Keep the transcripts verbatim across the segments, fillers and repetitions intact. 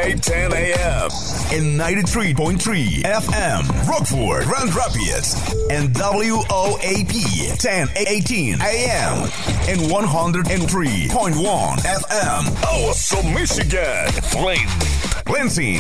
Weekday ten a.m. in ninety-three point three F M, Rockford, Grand Rapids, and W O A P ten eighteen A M in one hundred three point one F M, Awesome, Michigan, Flint, Lansing,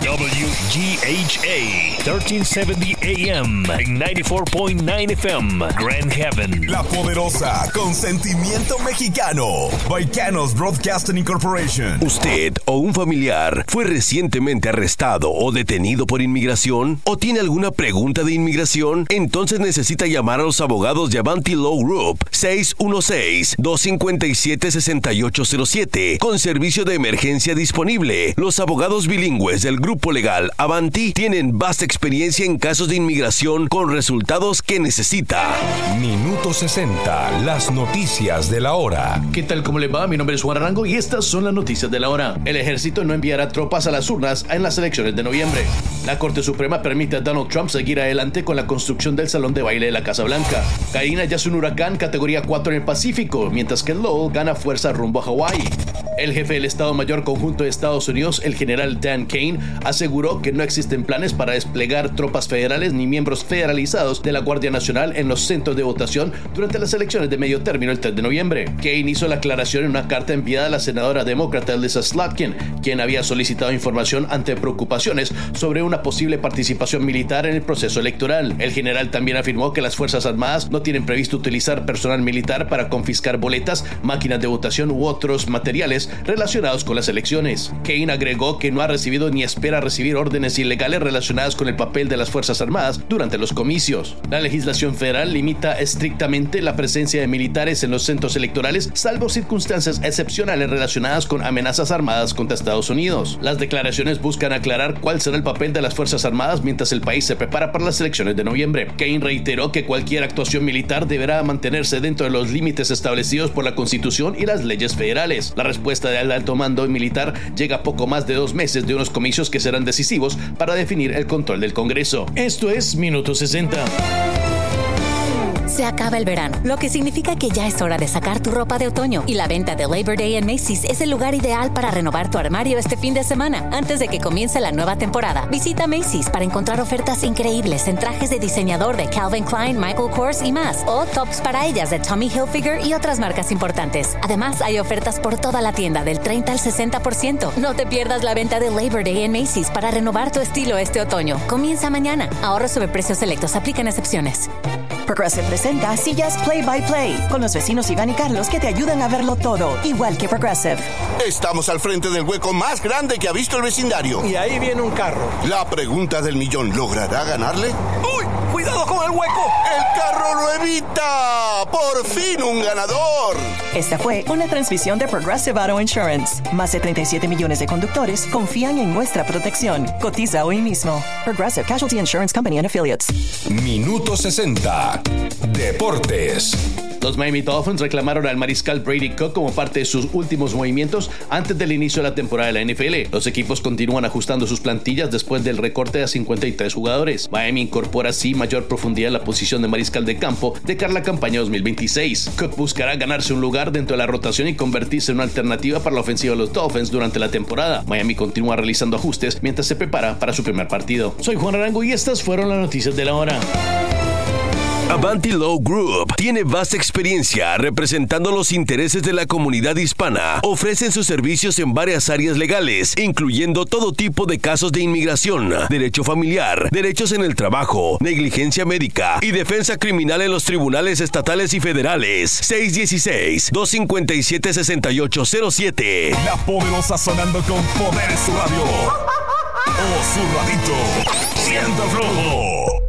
W G H A thirteen seventy A M and ninety-four point nine F M, Grand Haven. La Poderosa, con sentimiento mexicano. Baicanos Broadcasting Incorporation. ¿Usted o un familiar fue recientemente arrestado o detenido por inmigración? ¿O tiene alguna pregunta de inmigración? Entonces necesita llamar a los abogados de Avanti Law Group seis uno seis, dos cinco siete, seis ocho cero siete con servicio de emergencia disponible. Los abogados bilingües del grupo legal Avanti tienen vasta experiencia en casos de inmigración con resultados que necesita. Minuto sesenta, las noticias de la hora. ¿Qué tal? ¿Cómo le va? Mi nombre es Juan Arango y estas son las noticias de la hora. El ejército no enviará tropas a las urnas en las elecciones de noviembre. La Corte Suprema permite a Donald Trump seguir adelante con la construcción del salón de baile de la Casa Blanca. Katrina ya es un huracán categoría cuatro en el Pacífico, mientras que Lowell gana fuerza rumbo a Hawái. El jefe del Estado Mayor Conjunto de Estados Unidos, el general Dan Kane, aseguró que no existen planes para desplegar tropas federales ni miembros federalizados de la Guardia Nacional en los centros de votación durante las elecciones de medio término el tres de noviembre. Kane hizo la aclaración en una carta enviada a la senadora demócrata Lisa Slotkin, quien había solicitado información ante preocupaciones sobre una posible participación militar en el proceso electoral. El general también afirmó que las Fuerzas Armadas no tienen previsto utilizar personal militar para confiscar boletas, máquinas de votación u otros materiales relacionados con las elecciones. Kane agregó que no ha recibido ni espera recibir órdenes ilegales relacionadas con el papel de las Fuerzas Armadas durante los comicios. La legislación federal limita estrictamente la presencia de militares en los centros electorales, salvo circunstancias excepcionales relacionadas con amenazas armadas contra Estados Unidos. Las declaraciones buscan aclarar cuál será el papel de las Fuerzas Armadas mientras el país se prepara para las elecciones de noviembre. Kane reiteró que cualquier actuación militar deberá mantenerse dentro de los límites establecidos por la Constitución y las leyes federales. La respuesta del alto mando militar llega a poco más de dos meses de unos comicios que serán decisivos para definir el control del Congreso. Esto es Minuto sesenta. Se acaba el verano, lo que significa que ya es hora de sacar tu ropa de otoño. Y la venta de Labor Day en Macy's es el lugar ideal para renovar tu armario este fin de semana. Antes de que comience la nueva temporada, visita Macy's para encontrar ofertas increíbles en trajes de diseñador de Calvin Klein, Michael Kors y más. O tops para ellas de Tommy Hilfiger y otras marcas importantes. Además, hay ofertas por toda la tienda del treinta al sesenta por ciento. No te pierdas la venta de Labor Day en Macy's para renovar tu estilo este otoño. Comienza mañana. Ahorros sobre precios selectos. Aplican excepciones. Progressive presenta Sillas Play by Play con los vecinos Iván y Carlos que te ayudan a verlo todo, igual que Progressive. Estamos al frente del hueco más grande que ha visto el vecindario. Y ahí viene un carro. La pregunta del millón, ¿logrará ganarle? ¡Uy! ¡Cuidado con el hueco! ¡El carro lo evita! ¡Por fin un ganador! Esta fue una transmisión de Progressive Auto Insurance. Más de treinta y siete millones de conductores confían en nuestra protección. Cotiza hoy mismo. Progressive Casualty Insurance Company and Affiliates. Minuto sesenta. Deportes. Los Miami Dolphins reclamaron al mariscal Brady Cook como parte de sus últimos movimientos antes del inicio de la temporada de la N F L. Los equipos continúan ajustando sus plantillas después del recorte de cincuenta y tres jugadores. Miami incorpora así mayor profundidad en la posición de mariscal de campo de cara a la campaña dos mil veintiséis. Cook buscará ganarse un lugar dentro de la rotación y convertirse en una alternativa para la ofensiva de los Dolphins durante la temporada. Miami continúa realizando ajustes mientras se prepara para su primer partido. Soy Juan Arango y estas fueron las noticias de la hora. Avanti Law Group tiene vasta experiencia representando los intereses de la comunidad hispana. Ofrecen sus servicios en varias áreas legales, incluyendo todo tipo de casos de inmigración, derecho familiar, derechos en el trabajo, negligencia médica y defensa criminal en los tribunales estatales y federales. seis uno seis, dos cinco siete, seis ocho cero siete. La Poderosa sonando con poder en su radio. O su radito. Siento flojo.